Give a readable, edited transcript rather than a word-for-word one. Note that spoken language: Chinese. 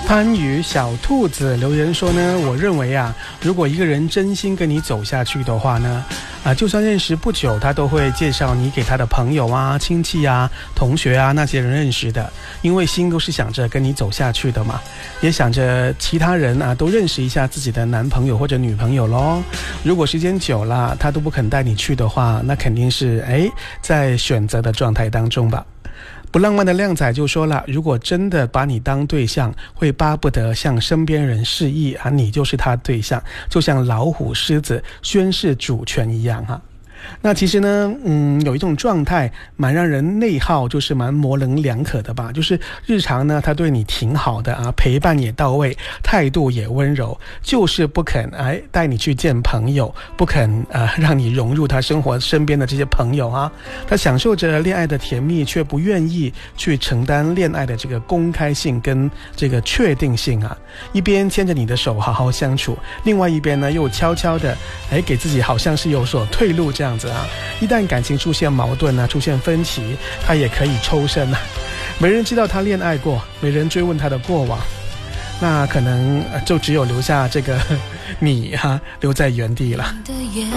番禺小兔子留言说呢，我认为啊，如果一个人真心跟你走下去的话呢，就算认识不久，他都会介绍你给他的朋友啊、亲戚啊、同学啊那些人认识的，因为心都是想着跟你走下去的嘛，也想着其他人啊都认识一下自己的男朋友或者女朋友咯。如果时间久了，他都不肯带你去的话，那肯定是在选择的状态当中吧。不浪漫的靓仔就说了，如果真的把你当对象，会巴不得向身边人示意啊，你就是他对象，就像老虎狮子宣示主权一样哈。那其实呢，有一种状态蛮让人内耗，就是蛮模棱两可的吧。就是日常呢，他对你挺好的啊，陪伴也到位，态度也温柔，就是不肯带你去见朋友，不肯让你融入他生活身边的这些朋友啊。他享受着恋爱的甜蜜，却不愿意去承担恋爱的这个公开性跟这个确定性啊。一边牵着你的手好好相处，另外一边呢又悄悄的给自己好像是有所退路这样子啊。一旦感情出现矛盾啊，出现分歧，他也可以抽身啊。没人知道他恋爱过，没人追问他的过往，那可能就只有留下这个你留在原地了。